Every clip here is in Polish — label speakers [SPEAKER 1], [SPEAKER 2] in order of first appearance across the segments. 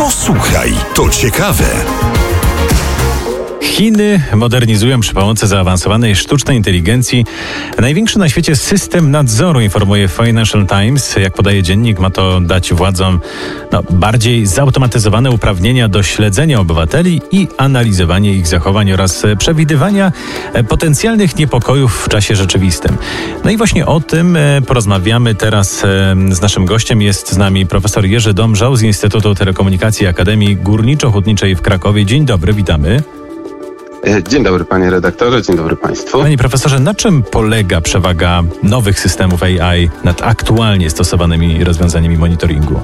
[SPEAKER 1] Posłuchaj, to ciekawe.
[SPEAKER 2] Chiny modernizują przy pomocy zaawansowanej sztucznej inteligencji największy na świecie system nadzoru, informuje Financial Times. Jak podaje dziennik, ma to dać władzom bardziej zautomatyzowane uprawnienia do śledzenia obywateli i analizowania ich zachowań oraz przewidywania potencjalnych niepokojów w czasie rzeczywistym. No i właśnie o tym porozmawiamy teraz z naszym gościem. Jest z nami profesor Jerzy Domżał z Instytutu Telekomunikacji Akademii Górniczo-Hutniczej w Krakowie. Dzień dobry, witamy.
[SPEAKER 3] Dzień dobry panie redaktorze, dzień dobry państwu.
[SPEAKER 2] Panie profesorze, na czym polega przewaga nowych systemów AI nad aktualnie stosowanymi rozwiązaniami monitoringu?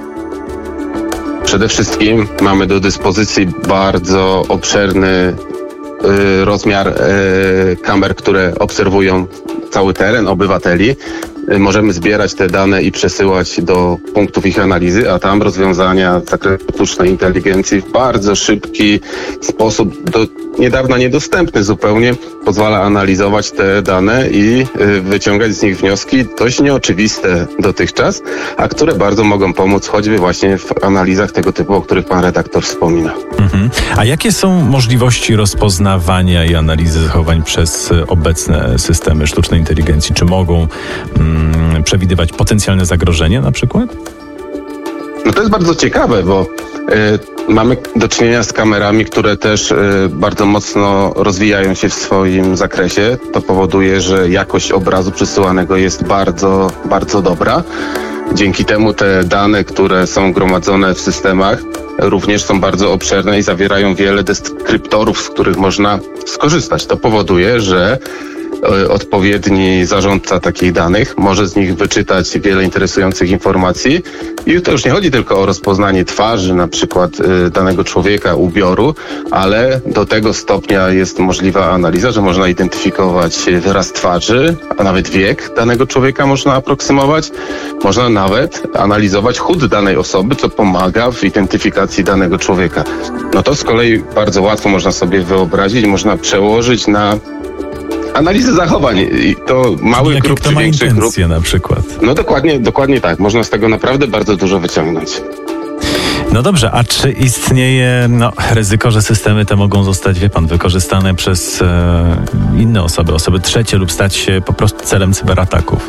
[SPEAKER 3] Przede wszystkim mamy do dyspozycji bardzo obszerny rozmiar kamer, które obserwują cały teren obywateli. Możemy zbierać te dane i przesyłać do punktów ich analizy, a tam rozwiązania z zakresu sztucznej inteligencji w bardzo szybki sposób, do niedawna niedostępny zupełnie, pozwala analizować te dane i wyciągać z nich wnioski dość nieoczywiste dotychczas, a które bardzo mogą pomóc choćby właśnie w analizach tego typu, o których pan redaktor wspomina.
[SPEAKER 2] A jakie są możliwości rozpoznawania i analizy zachowań przez obecne systemy sztucznej inteligencji? Czy mogą przewidywać potencjalne zagrożenia na przykład?
[SPEAKER 3] No to jest bardzo ciekawe, bo mamy do czynienia z kamerami, które też bardzo mocno rozwijają się w swoim zakresie. To powoduje, że jakość obrazu przesyłanego jest bardzo, bardzo dobra. Dzięki temu te dane, które są gromadzone w systemach, również są bardzo obszerne i zawierają wiele deskryptorów, z których można skorzystać. To powoduje, że odpowiedni zarządca takich danych może z nich wyczytać wiele interesujących informacji i to już nie chodzi tylko o rozpoznanie twarzy, na przykład danego człowieka, ubioru, ale do tego stopnia jest możliwa analiza, że można identyfikować wyraz twarzy, a nawet wiek danego człowieka można aproksymować. Można nawet analizować chód danej osoby, co pomaga w identyfikacji danego człowieka. No to z kolei bardzo łatwo można sobie wyobrazić, można przełożyć na analizy zachowań i to małych grup czy większych grup.
[SPEAKER 2] Na przykład.
[SPEAKER 3] No dokładnie tak. Można z tego naprawdę bardzo dużo wyciągnąć.
[SPEAKER 2] No dobrze, a czy istnieje ryzyko, że systemy te mogą zostać, wykorzystane przez inne osoby trzecie lub stać się po prostu celem cyberataków?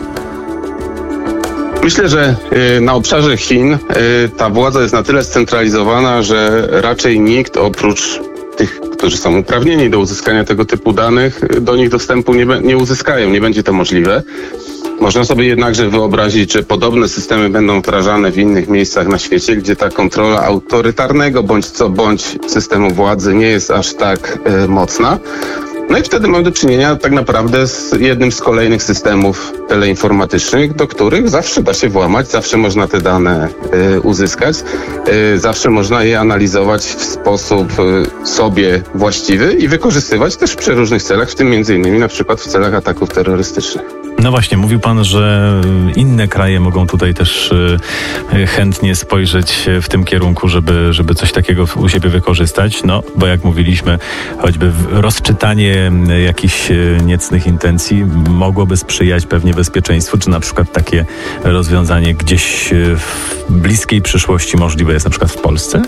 [SPEAKER 3] Myślę, że na obszarze Chin ta władza jest na tyle scentralizowana, że raczej nikt oprócz tych, którzy są uprawnieni do uzyskania tego typu danych, do nich dostępu nie uzyskają, nie będzie to możliwe. Można sobie jednakże wyobrazić, że podobne systemy będą wdrażane w innych miejscach na świecie, gdzie ta kontrola autorytarnego bądź systemu władzy nie jest aż tak mocna. No i wtedy mamy do czynienia tak naprawdę z jednym z kolejnych systemów teleinformatycznych, do których zawsze da się włamać, zawsze można te dane uzyskać, zawsze można je analizować w sposób sobie właściwy i wykorzystywać też w przeróżnych celach, w tym między innymi na przykład w celach ataków terrorystycznych.
[SPEAKER 2] No właśnie, mówił pan, że inne kraje mogą tutaj też chętnie spojrzeć w tym kierunku, żeby coś takiego u siebie wykorzystać. No, bo jak mówiliśmy, choćby rozczytanie jakichś niecnych intencji mogłoby sprzyjać pewnie bezpieczeństwu, czy na przykład takie rozwiązanie gdzieś w bliskiej przyszłości możliwe jest na przykład w Polsce?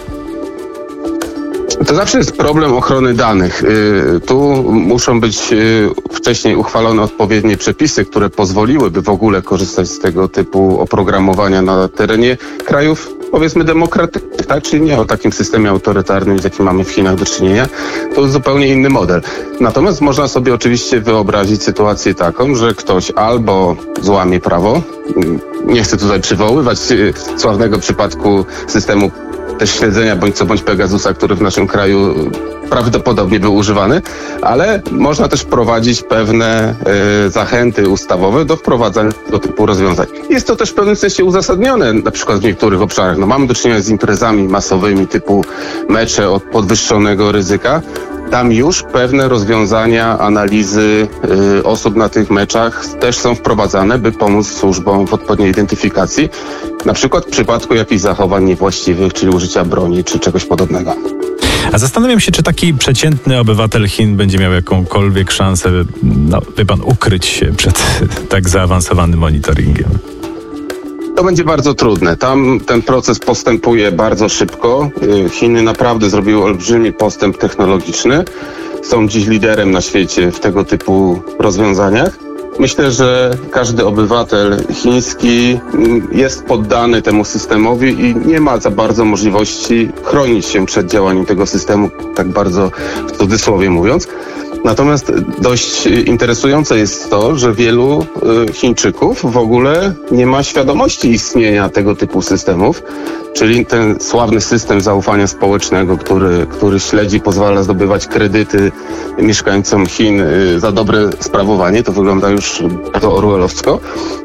[SPEAKER 3] To zawsze jest problem ochrony danych. Tu muszą być wcześniej uchwalone odpowiednie przepisy, które pozwoliłyby w ogóle korzystać z tego typu oprogramowania na terenie krajów, powiedzmy, demokratycznych, tak? Czyli nie o takim systemie autorytarnym, z jakim mamy w Chinach do czynienia. To jest zupełnie inny model. Natomiast można sobie oczywiście wyobrazić sytuację taką, że ktoś albo złamie prawo, nie chcę tutaj przywoływać sławnego przypadku systemu też śledzenia bądź Pegasusa, który w naszym kraju prawdopodobnie był używany, ale można też wprowadzić pewne zachęty ustawowe do wprowadzania tego typu rozwiązań. Jest to też w pewnym sensie uzasadnione, na przykład w niektórych obszarach. Mamy do czynienia z imprezami masowymi typu mecze od podwyższonego ryzyka. Tam już pewne rozwiązania analizy osób na tych meczach też są wprowadzane, by pomóc służbom w odpowiedniej identyfikacji, na przykład w przypadku jakichś zachowań niewłaściwych, czyli użycia broni, czy czegoś podobnego.
[SPEAKER 2] A zastanawiam się, czy taki przeciętny obywatel Chin będzie miał jakąkolwiek szansę, ukryć się przed tak zaawansowanym monitoringiem.
[SPEAKER 3] To będzie bardzo trudne. Tam ten proces postępuje bardzo szybko. Chiny naprawdę zrobiły olbrzymi postęp technologiczny. Są dziś liderem na świecie w tego typu rozwiązaniach. Myślę, że każdy obywatel chiński jest poddany temu systemowi i nie ma za bardzo możliwości chronić się przed działaniem tego systemu, tak bardzo w cudzysłowie mówiąc. Natomiast dość interesujące jest to, że wielu Chińczyków w ogóle nie ma świadomości istnienia tego typu systemów, czyli ten sławny system zaufania społecznego, który śledzi, pozwala zdobywać kredyty mieszkańcom Chin za dobre sprawowanie. To wygląda już bardzo orwellowsko.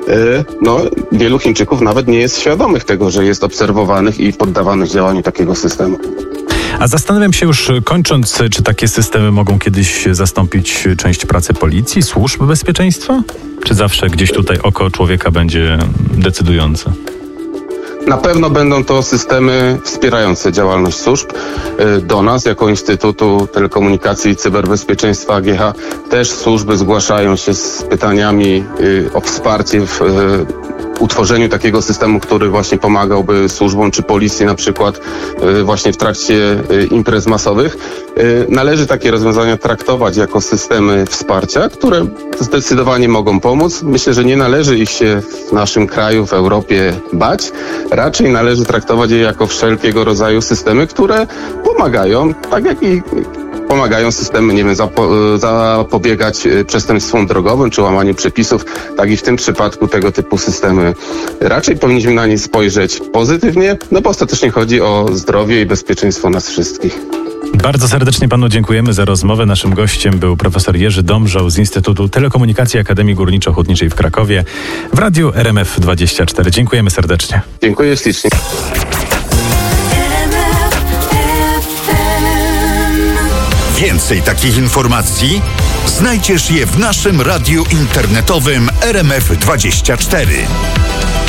[SPEAKER 3] Wielu Chińczyków nawet nie jest świadomych tego, że jest obserwowanych i poddawanych działaniu takiego systemu.
[SPEAKER 2] A zastanawiam się już kończąc, czy takie systemy mogą kiedyś zastąpić część pracy policji, służb bezpieczeństwa? Czy zawsze gdzieś tutaj oko człowieka będzie decydujące?
[SPEAKER 3] Na pewno będą to systemy wspierające działalność służb. Do nas, jako Instytutu Telekomunikacji i Cyberbezpieczeństwa AGH, też służby zgłaszają się z pytaniami o wsparcie w utworzeniu takiego systemu, który właśnie pomagałby służbom czy policji na przykład właśnie w trakcie imprez masowych. Należy takie rozwiązania traktować jako systemy wsparcia, które zdecydowanie mogą pomóc. Myślę, że nie należy ich się w naszym kraju, w Europie bać. Raczej należy traktować je jako wszelkiego rodzaju systemy, które pomagają, tak jak i pomagają systemy, nie wiem, zapobiegać przestępstwom drogowym czy łamaniu przepisów, tak i w tym przypadku tego typu systemy. Raczej powinniśmy na nie spojrzeć pozytywnie, bo ostatecznie chodzi o zdrowie i bezpieczeństwo nas wszystkich.
[SPEAKER 2] Bardzo serdecznie panu dziękujemy za rozmowę. Naszym gościem był profesor Jerzy Domżał z Instytutu Telekomunikacji Akademii Górniczo-Hutniczej w Krakowie w Radiu RMF24. Dziękujemy serdecznie.
[SPEAKER 3] Dziękuję ślicznie.
[SPEAKER 1] Więcej takich informacji znajdziesz je w naszym radiu internetowym RMF24.